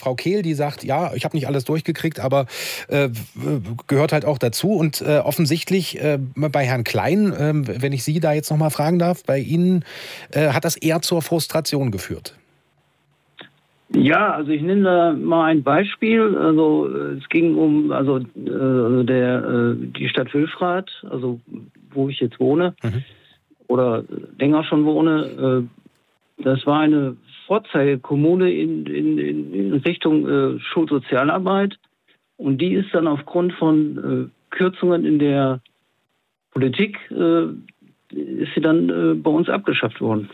Frau Kehl, die sagt, ja, ich habe nicht alles durchgekriegt, aber gehört halt auch dazu. Und offensichtlich bei Herrn Klein, wenn ich Sie da jetzt nochmal fragen darf, bei Ihnen hat das eher zur Frustration geführt. Ja, also ich nenne da mal ein Beispiel. Also es ging um die Stadt Wülfrath, also wo ich jetzt wohne oder länger schon wohne. Das war eine Vorzeigekommune in Richtung Schulsozialarbeit, und die ist dann aufgrund von Kürzungen in der Politik ist sie dann bei uns abgeschafft worden.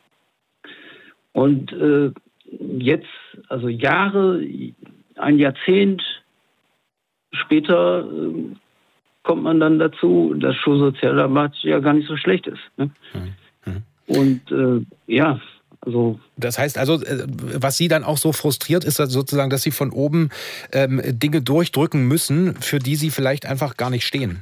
Und jetzt, also ein Jahrzehnt später, kommt man dann dazu, dass Schulsozialarbeit ja gar nicht so schlecht ist. Ne? Und also... Das heißt also, was Sie dann auch so frustriert, ist sozusagen, dass Sie von oben Dinge durchdrücken müssen, für die Sie vielleicht einfach gar nicht stehen.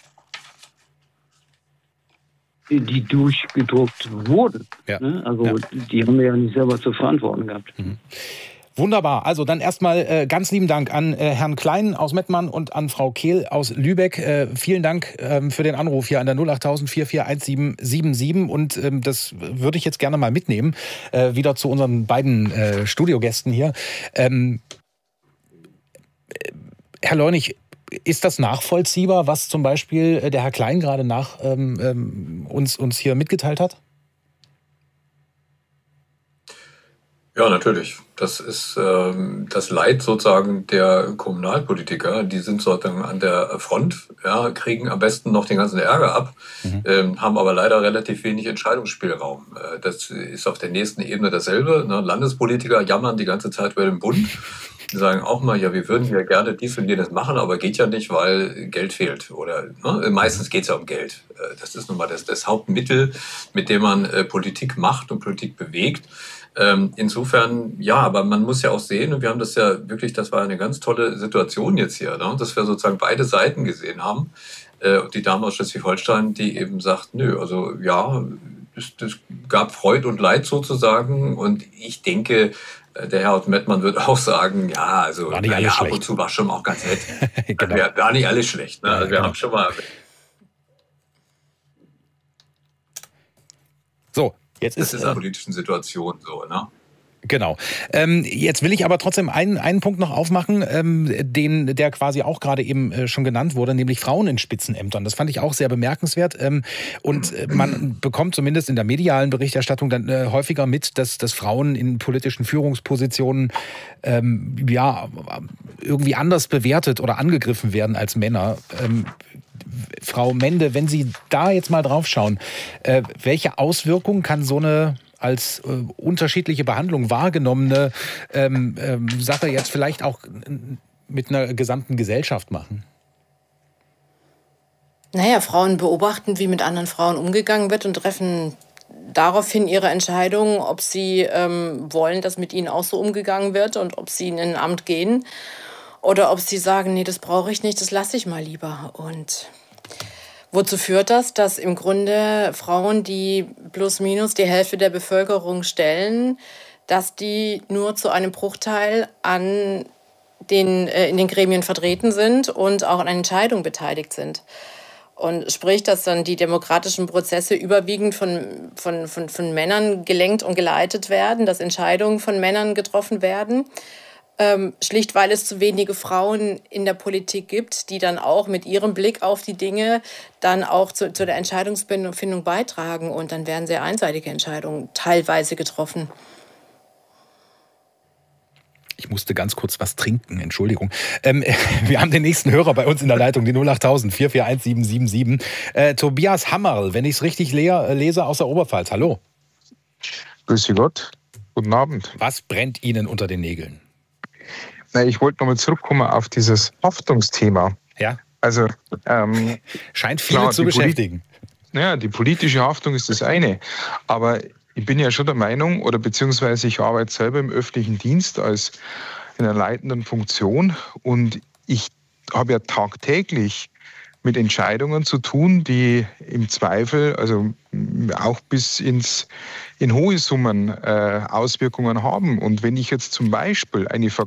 Die durchgedruckt wurden. Ja. Ne? Also die haben wir ja nicht selber zu verantworten gehabt. Wunderbar. Also dann erstmal ganz lieben Dank an Herrn Klein aus Mettmann und an Frau Kehl aus Lübeck. Vielen Dank für den Anruf hier an der 08000 441777. Und das würde ich jetzt gerne mal mitnehmen, wieder zu unseren beiden Studiogästen hier. Herr Leunig, ist das nachvollziehbar, was zum Beispiel der Herr Klein gerade uns hier mitgeteilt hat? Ja, natürlich. Das ist das Leid sozusagen der Kommunalpolitiker. Die sind sozusagen an der Front, ja, kriegen am besten noch den ganzen Ärger ab, haben aber leider relativ wenig Entscheidungsspielraum. Das ist auf der nächsten Ebene dasselbe. Ne? Landespolitiker jammern die ganze Zeit über den Bund. Die sagen auch mal, ja, wir würden ja gerne dies und jenes machen, aber geht ja nicht, weil Geld fehlt. Oder meistens geht es ja um Geld. Das ist nun mal das Hauptmittel, mit dem man Politik macht und Politik bewegt. Insofern, ja, aber man muss ja auch sehen, und wir haben das ja wirklich, das war eine ganz tolle Situation jetzt hier, ne, dass wir sozusagen beide Seiten gesehen haben. Die Dame aus Schleswig-Holstein, die eben sagt, nö, also ja, das gab Freud und Leid sozusagen, und ich denke, der Herr aus Mettmann wird auch sagen, ja, also war nicht alles ab und zu war schon auch ganz nett. Genau. War nicht alles schlecht. Ne? Also wir haben schon mal... So, das ist in der politischen Situation so, ne? Genau. Jetzt will ich aber trotzdem einen Punkt noch aufmachen, der quasi auch gerade eben schon genannt wurde, nämlich Frauen in Spitzenämtern. Das fand ich auch sehr bemerkenswert. Und man bekommt zumindest in der medialen Berichterstattung dann häufiger mit, dass Frauen in politischen Führungspositionen irgendwie anders bewertet oder angegriffen werden als Männer. Frau Mende, wenn Sie da jetzt mal drauf schauen, welche Auswirkungen kann so eine als unterschiedliche Behandlung wahrgenommene Sache jetzt vielleicht auch mit einer gesamten Gesellschaft machen? Naja, Frauen beobachten, wie mit anderen Frauen umgegangen wird, und treffen daraufhin ihre Entscheidung, ob sie wollen, dass mit ihnen auch so umgegangen wird und ob sie in ein Amt gehen oder ob sie sagen, nee, das brauche ich nicht, das lasse ich mal lieber. Und wozu führt das? Dass im Grunde Frauen, die plus minus die Hälfte der Bevölkerung stellen, dass die nur zu einem Bruchteil in den Gremien vertreten sind und auch an Entscheidungen beteiligt sind. Und sprich, dass dann die demokratischen Prozesse überwiegend von Männern gelenkt und geleitet werden, dass Entscheidungen von Männern getroffen werden. Schlicht, weil es zu wenige Frauen in der Politik gibt, die dann auch mit ihrem Blick auf die Dinge dann auch zu der Entscheidungsfindung beitragen. Und dann werden sehr einseitige Entscheidungen teilweise getroffen. Ich musste ganz kurz was trinken, Entschuldigung. Wir haben den nächsten Hörer bei uns in der Leitung, die 08000 441777. Tobias Hammerl, wenn ich es richtig lese, aus der Oberpfalz. Hallo. Grüß Gott. Guten Abend. Was brennt Ihnen unter den Nägeln? Na, ich wollte nochmal zurückkommen auf dieses Haftungsthema. Ja. Also, scheint viele zu beschäftigen. Die politische Haftung ist das eine. Aber ich bin ja schon der Meinung, oder beziehungsweise ich arbeite selber im öffentlichen Dienst als in einer leitenden Funktion, und ich habe ja tagtäglich mit Entscheidungen zu tun, die im Zweifel, also auch bis in hohe Summen Auswirkungen haben. Und wenn ich jetzt zum Beispiel eine